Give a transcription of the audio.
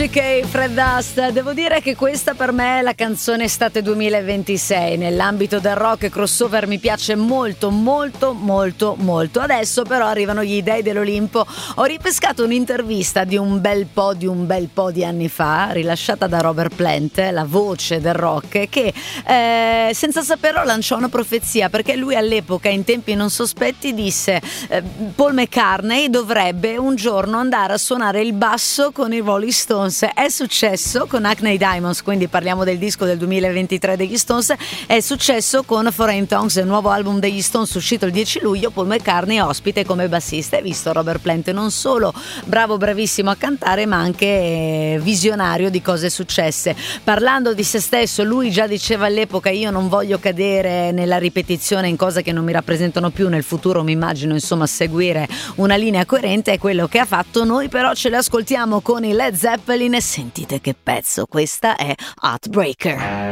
Logic e Fred Dust. Devo dire che questa per me è la canzone estate 2026. Nell'ambito del rock e crossover mi piace molto. Adesso però arrivano gli dei dell'Olimpo. Ho ripescato un'intervista di un bel po' di anni fa, rilasciata da Robert Plant, la voce del rock, che senza saperlo lanciò una profezia, perché lui all'epoca, in tempi non sospetti, disse Paul McCartney dovrebbe un giorno andare a suonare il basso con i Rolling Stones. È successo con Hackney Diamonds, quindi parliamo del disco del 2023 degli Stones. È successo con Foreign Tongues, il nuovo album degli Stones uscito il 10 luglio. Paul McCartney ospite come bassista. Hai visto Robert Plant non solo bravissimo a cantare, ma anche visionario di cose successe. Parlando di se stesso, lui già diceva all'epoca: io non voglio cadere nella ripetizione, in cose che non mi rappresentano più. Nel futuro mi immagino insomma seguire una linea coerente. È quello che ha fatto. Noi però ce le ascoltiamo con i Led Zeppelin e sentite che pezzo, questa è Heartbreaker.